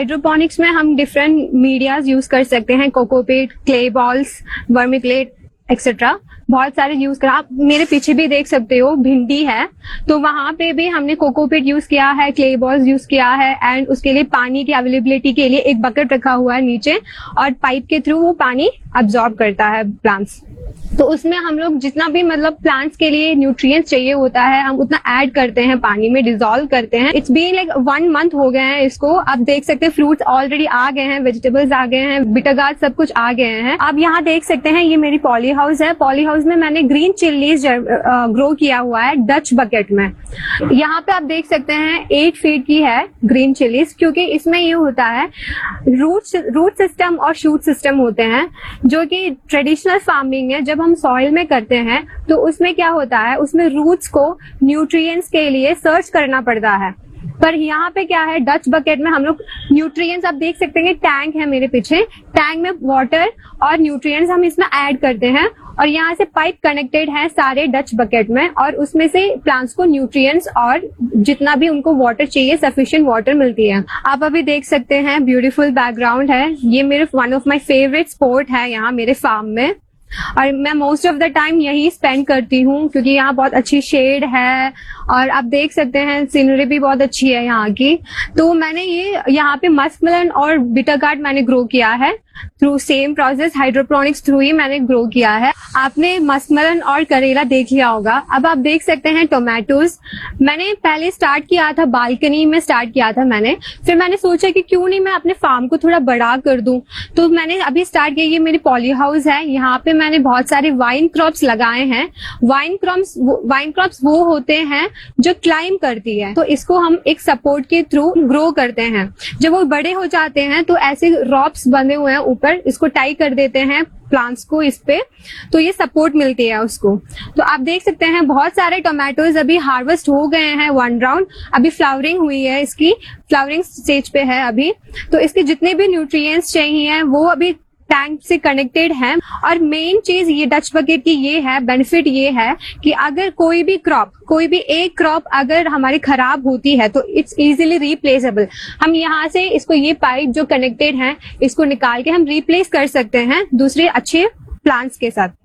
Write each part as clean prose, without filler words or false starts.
Hydroponics में हम different medias use कर सकते हैं, कोकोपीट, क्ले बॉल्स, वर्मिक्लेट एक्सेट्रा, बहुत सारे यूज कर। आप मेरे पीछे भी देख सकते हो भिंडी है, तो वहां पे भी हमने कोकोपीट यूज किया है, क्ले बॉल्स यूज किया है, एंड उसके लिए पानी की अवेलेबिलिटी के लिए एक बकेट रखा हुआ है नीचे, और पाइप के थ्रू वो पानी अब्सॉर्ब करता है प्लांट्स। तो उसमें हम लोग जितना भी मतलब प्लांट्स के लिए न्यूट्रिएंट्स चाहिए होता है, हम उतना ऐड करते हैं, पानी में डिसॉल्व करते हैं। इट्स बीन लाइक 1 मंथ हो गए हैं इसको। आप देख सकते हैं फ्रूट्स ऑलरेडी आ गए हैं, वेजिटेबल्स आ गए हैं, बिटर गार्ड सब कुछ आ गए हैं। आप यहाँ देख सकते हैं, ये मेरी पॉली हाउस है। पॉली हाउस में मैंने ग्रीन चिल्लीज ग्रो किया हुआ है डच बकेट में। यहाँ पे आप देख सकते हैं 8 फीट की है ग्रीन चिल्लीज, क्योंकि इसमें ये होता है रूट सिस्टम और शूट सिस्टम होते हैं, जो कि ट्रेडिशनल फार्मिंग है। जब हम सॉइल में करते हैं तो उसमें क्या होता है, उसमें रूट्स को न्यूट्रिएंट्स के लिए सर्च करना पड़ता है। पर यहाँ पे क्या है, डच बकेट में हम लोग न्यूट्रिएंट्स, आप देख सकते हैं टैंक है मेरे पीछे, टैंक में वाटर और न्यूट्रिएंट्स हम इसमें ऐड करते हैं, और यहाँ से पाइप कनेक्टेड है सारे डच बकेट में, और उसमें से प्लांट्स को न्यूट्रिएंट्स और जितना भी उनको वाटर चाहिए सफिशिएंट वाटर मिलती है। आप अभी देख सकते हैं ब्यूटीफुल बैकग्राउंड है। ये मेरे one of my favourite spot है यहाँ मेरे फार्म में, और मैं मोस्ट ऑफ द टाइम यही स्पेंड करती हूँ, क्योंकि यहाँ बहुत अच्छी शेड है, और आप देख सकते हैं सीनरी भी बहुत अच्छी है यहाँ की। तो मैंने ये यहाँ पे मस्कमेलन और बिटर गार्ड मैंने ग्रो किया है through same process, hydroponics through ही मैंने ग्रो किया है। आपने मस्कमेलन और करेला देख लिया होगा। अब आप देख सकते हैं टोमेटोज। मैंने पहले स्टार्ट किया था, बालकनी में स्टार्ट किया था मैंने, फिर मैंने सोचा कि क्यों नहीं मैं अपने फार्म को थोड़ा बड़ा कर दूं, तो मैंने अभी स्टार्ट किया। ये मेरी पॉली हाउस है, यहाँ पे मैंने बहुत सारे वाइन क्रॉप्स लगाए हैं। वाइन क्रॉप्स वो होते हैं जो क्लाइम करती है, तो इसको हम एक सपोर्ट के थ्रू ग्रो करते हैं। जब वो बड़े हो जाते हैं तो ऐसे रॉप्स बंधे हुए हैं ऊपर, इसको टाई कर देते हैं प्लांट्स को इस पे, तो ये सपोर्ट मिलती है उसको। तो आप देख सकते हैं बहुत सारे टोमेटोज अभी हार्वेस्ट हो गए हैं 1 राउंड, अभी फ्लावरिंग हुई है, इसकी फ्लावरिंग स्टेज पे है अभी। तो इसके जितने भी न्यूट्रिएंट्स चाहिए वो अभी टैंक से कनेक्टेड है। और मेन चीज ये डच बकेट की ये है, बेनिफिट ये है कि अगर कोई भी एक क्रॉप अगर हमारी खराब होती है तो इट्स इजीली रिप्लेसेबल। हम यहाँ से इसको, ये पाइप जो कनेक्टेड है, इसको निकाल के हम रिप्लेस कर सकते हैं दूसरे अच्छे प्लांट्स के साथ।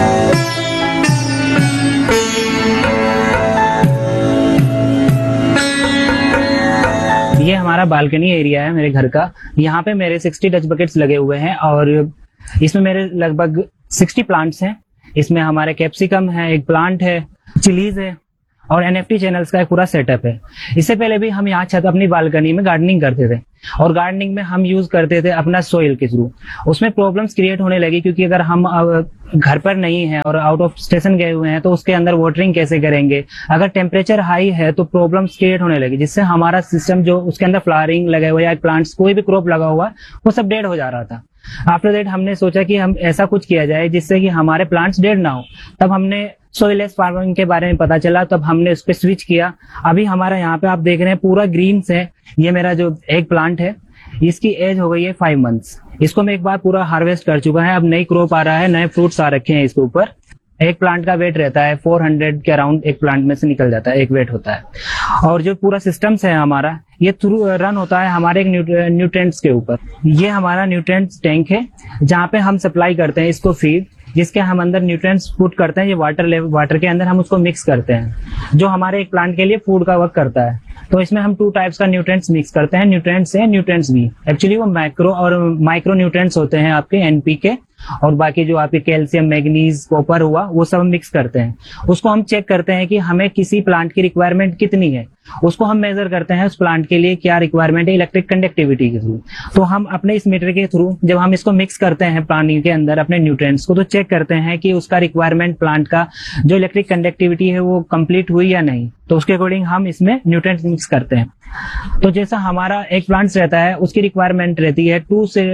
ये हमारा बालकनी एरिया है मेरे घर का। यहाँ पे मेरे 60 डच बकेट्स लगे हुए हैं, और इसमें मेरे लगभग 60 प्लांट्स हैं। इसमें हमारे कैप्सिकम है, एक प्लांट है, चिलीज है, और एनएफटी चैनल्स का एक पूरा सेटअप है। इससे पहले भी हम यहाँ छत अपनी बालकनी में गार्डनिंग करते थे, और गार्डनिंग में हम यूज करते थे अपना सोइल के थ्रू। उसमें प्रॉब्लम्स क्रिएट होने लगी, क्योंकि अगर हम घर पर नहीं है और आउट ऑफ स्टेशन गए हुए हैं तो उसके अंदर वाटरिंग कैसे करेंगे। अगर टेम्परेचर हाई है तो प्रॉब्लम्स क्रिएट होने लगी, जिससे हमारा सिस्टम जो उसके अंदर फ्लावरिंग लगे हुआ या प्लांट्स कोई भी क्रॉप लगा हुआ वो सब डेड हो जा रहा था। आफ्टर दैट हमने सोचा कि हम ऐसा कुछ किया जाए जिससे कि हमारे प्लांट्स डेड ना हो। तब हमने सोइलेस फार्मिंग के बारे में पता चला, तब हमने उस पर स्विच किया। अभी हमारा यहाँ पे आप देख रहे हैं पूरा ग्रीन है। ये मेरा जो एक प्लांट है, इसकी एज हो गई है 5 मंथ्स। इसको मैं एक बार पूरा हार्वेस्ट कर चुका है। अब नई क्रॉप आ रहा है, नए फ्रूट्स आ रखे हैं इसके ऊपर। एक प्लांट का वेट रहता है 400 के अराउंड, एक प्लांट में से निकल जाता है, एक वेट होता है। और जो पूरा सिस्टम्स है हमारा, ये थ्रू रन होता है हमारे एक न्यूट्रिएंट्स के ऊपर। ये हमारा न्यूट्रिएंट्स टैंक है, जहाँ पे हम सप्लाई करते हैं इसको फीड, जिसके हम अंदर न्यूट्रिएंट्स पुट करते हैं। ये वाटर के अंदर हम उसको मिक्स करते हैं, जो हमारे एक प्लांट के लिए फूड का वर्क करता है। तो इसमें हम 2 टाइप्स का न्यूट्रिएंट्स मिक्स करते हैं, न्यूट्रिएंट्स ए, न्यूट्रिएंट्स बी। एक्चुअली वो मैक्रो और माइक्रो न्यूट्रिएंट्स होते हैं आपके, एनपीके, और बाकी जो आपके कैल्शियम, मैग्नीज, कॉपर हुआ, वो सब हम मिक्स करते हैं। उसको हम चेक करते हैं कि हमें किसी प्लांट की रिक्वायरमेंट कितनी है, उसको हम मेजर करते हैं उस प्लांट के लिए क्या रिक्वायरमेंट है इलेक्ट्रिक कंडक्टिविटी के थ्रू। तो हम अपने इस मीटर के थ्रू जब हम इसको मिक्स करते हैं पानी के अंदर अपने न्यूट्रिएंट्स को, तो चेक करते हैं कि उसका रिक्वायरमेंट प्लांट का जो इलेक्ट्रिक कंडक्टिविटी है वो कंप्लीट हुई या नहीं। तो उसके अकॉर्डिंग हम इसमें न्यूट्रिएंट्स मिक्स करते हैं। तो जैसा हमारा एक प्लांट्स रहता है, उसकी रिक्वायरमेंट रहती है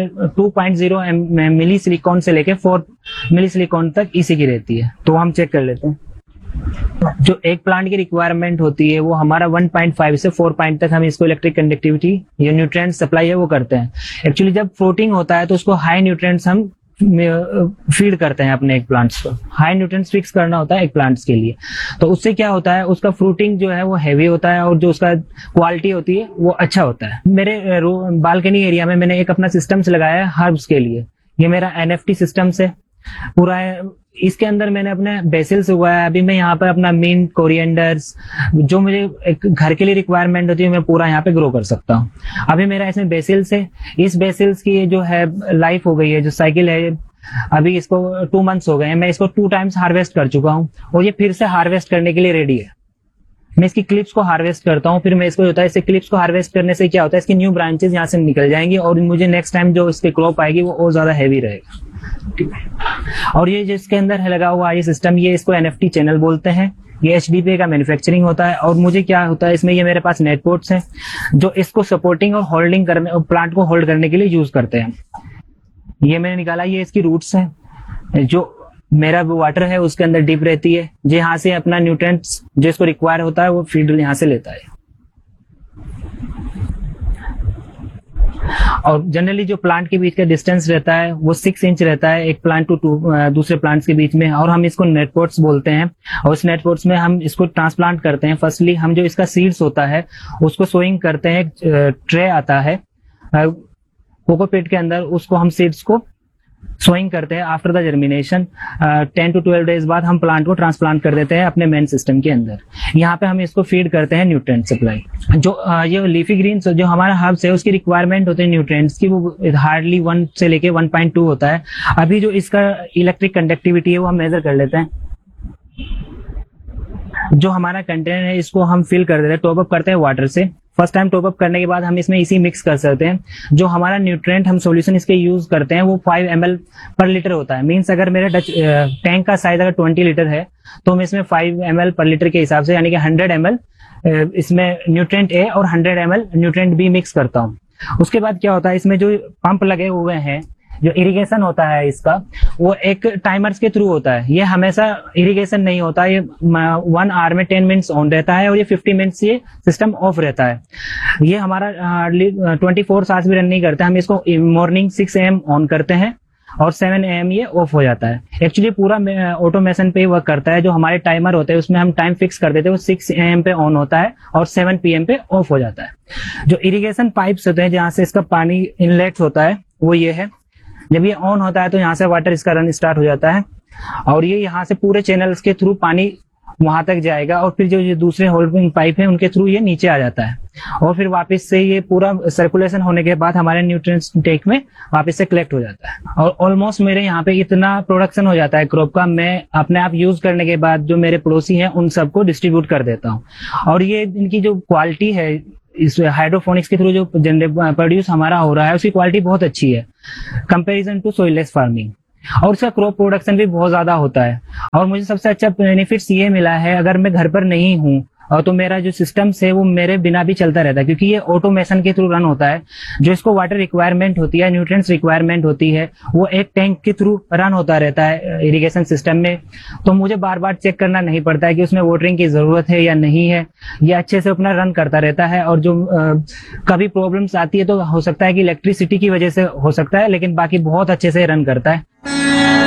2.0 मिली सिलिकॉन से लेके 4 मिली सिलिकॉन तक इसी की रहती है। तो हम चेक कर लेते हैं। जो एक प्लांट की रिक्वायरमेंट होती है वो हमारा 1.5 से 4 पॉइंट तक हम इसको इलेक्ट्रिक कंडक्टिविटी या न्यूट्रिएंट सप्लाई है वो करते हैं। एक्चुअली जब फ्रूटिंग होता है तो उसको हाई न्यूट्रिएंट्स हम फीड करते हैं अपने एग प्लांट्स को। हाई न्यूट्रिएंट्स फिक्स करना होता है एग प्लांट्स के लिए, तो उससे क्या होता है, उसका फ्रूटिंग जो है वो हैवी होता है और जो उसका क्वालिटी होती है वो अच्छा होता है। मेरे बालकनी एरिया में मैंने एक अपना सिस्टम्स लगाया है हर्ब्स के लिए। ये मेरा NFT सिस्टम से पूरा है। इसके अंदर मैंने अपने बेसिल्स उगाया। अभी मैं यहाँ पर अपना मिंट, कोरिएंडर्स, जो मुझे एक घर के लिए रिक्वायरमेंट होती है, मैं पूरा यहाँ पे ग्रो कर सकता हूँ। अभी मेरा इसमें बेसिल्स है। इस बेसिल्स की जो है लाइफ हो गई है, जो साइकिल है, अभी इसको 2 मंथ्स हो गए हैं। मैं इसको 2 टाइम्स हार्वेस्ट कर चुका हूँ और ये फिर से हार्वेस्ट करने के लिए रेडी है। मैं इसकी क्लिप्स को हार्वेस्ट करता हूँ, फिर मैं इसको होता है, इससे क्लिप्स को हार्वेस्ट करने से क्या होता है, इसकी न्यू ब्रांचेस यहाँ से निकल जाएंगी और मुझे नेक्स्ट टाइम जो इसके क्रॉप आएगी वो और ज्यादा हैवी रहेगा। ठीक है। और ये जिसके अंदर है लगा हुआ ये सिस्टम, ये इसको NFT चैनल बोलते हैं। ये HDPE का मैन्युफैक्चरिंग होता है। और मुझे क्या होता है इसमें, ये मेरे पास नेट पोर्ट्स हैं जो इसको सपोर्टिंग और होल्डिंग करने और प्लांट को होल्ड करने के लिए यूज करते हैं। ये मैंने निकाला, ये इसकी रूट्स हैं। जो मेरा वाटर है उसके अंदर डीप रहती है, जो यहाँ से अपना न्यूट्रिएंट्स जो इसको रिक्वायर होता है वो फीड यहाँ से लेता है। और जनरली जो प्लांट के बीच का डिस्टेंस रहता है वो 6 इंच रहता है, एक प्लांट टू दूसरे प्लांट्स के बीच में। और हम इसको नेट पोट्स बोलते हैं और उस नेट पोट्स में हम इसको ट्रांसप्लांट करते हैं। फर्स्टली हम जो इसका सीड्स होता है उसको सोइंग करते हैं। ट्रे आता है कोकोपीट के अंदर, उसको हम सीड्स को सोइंग करते हैं। After the germination 10 to 12 days बाद हम प्लांट को ट्रांसप्लांट कर देते हैं अपने मेन सिस्टम के अंदर। यहाँ पे हम इसको फीड करते हैं न्यूट्रिएंट सप्लाई। जो ये लीफी ग्रीन्स जो हमारा हर्ब्स है उसकी रिक्वायरमेंट होती है न्यूट्रिएंट्स की, वो हार्डली 1 से लेके 1.2 होता है। अभी जो इसका इलेक्ट्रिक कंडक्टिविटी है वो हम मेजर कर लेते हैं। जो हमारा कंटेनर है इसको हम फिल कर देते हैं, टॉप अप करते हैं वाटर से। फर्स्ट टाइम टॉप अप करने के बाद हम इसमें इसी मिक्स कर सकते हैं। जो हमारा न्यूट्रिएंट हम सॉल्यूशन इसके यूज करते हैं वो 5 ml पर लीटर होता है। मींस अगर मेरा टैंक का साइज अगर 20 लीटर है तो मैं इसमें 5 ml पर लीटर के हिसाब से यानी कि 100 ml इसमें न्यूट्रिएंट A और 100 ml न्यूट्रिएंट B मिक्स करता हूँ। उसके बाद क्या होता है, इसमें जो पंप लगे हुए हैं, जो इरिगेशन होता है इसका, वो एक टाइमर्स के थ्रू होता है। ये हमेशा इरिगेशन नहीं होता, ये 1 आवर में 10 मिनट्स ऑन रहता है और ये 50 मिनट्स ये सिस्टम ऑफ रहता है। ये हमारा हार्डली 24 आवर्स भी रन नहीं करता। हम इसको मॉर्निंग 6 AM ऑन करते हैं और 7 AM ये ऑफ हो जाता है। एक्चुअली पूरा ऑटोमेशन पे वर्क करता है। जो हमारे टाइमर होते हैं उसमें हम टाइम फिक्स कर देते हैं, वो 6 AM पे ऑन होता है और 7 PM पे ऑफ हो जाता है। जो इरिगेशन पाइप्स होते हैं जहाँ से इसका पानी इनलेट होता है वो ये है। जब ये ऑन होता है तो यहाँ से वाटर इसका रन स्टार्ट हो जाता है और ये यहाँ से पूरे चैनल्स के थ्रू पानी वहां तक जाएगा और फिर जो ये दूसरे होल्डिंग पाइप है उनके थ्रू ये नीचे आ जाता है और फिर वापस से ये पूरा सर्कुलेशन होने के बाद हमारे न्यूट्रिएंट्स टेक में वापस से कलेक्ट हो जाता है। और ऑलमोस्ट मेरे यहाँ पे इतना प्रोडक्शन हो जाता है क्रॉप का, मैं अपने आप यूज करने के बाद जो मेरे पड़ोसी हैं उन सबको डिस्ट्रीब्यूट कर देता हूँ। और ये इनकी जो क्वालिटी है इस हाइड्रोफोनिक्स के थ्रू जो प्रोड्यूस हमारा हो रहा है उसकी क्वालिटी बहुत अच्छी है कंपैरिजन टू सोइललेस फार्मिंग। और उसका क्रॉप प्रोडक्शन भी बहुत ज्यादा होता है। और मुझे सबसे अच्छा बेनिफिट्स ये मिला है, अगर मैं घर पर नहीं हूँ और तो मेरा जो सिस्टम्स है वो मेरे बिना भी चलता रहता है, क्योंकि ये ऑटोमेशन के थ्रू रन होता है। जो इसको वाटर रिक्वायरमेंट होती है, न्यूट्रिएंट्स रिक्वायरमेंट होती है, वो एक टैंक के थ्रू रन होता रहता है इरिगेशन सिस्टम में। तो मुझे बार बार चेक करना नहीं पड़ता है कि उसमें वाटरिंग की जरूरत है या नहीं है। ये अच्छे से अपना रन करता रहता है। और जो कभी प्रॉब्लम्स आती है तो हो सकता है कि इलेक्ट्रिसिटी की वजह से हो सकता है, लेकिन बाकी बहुत अच्छे से रन करता है।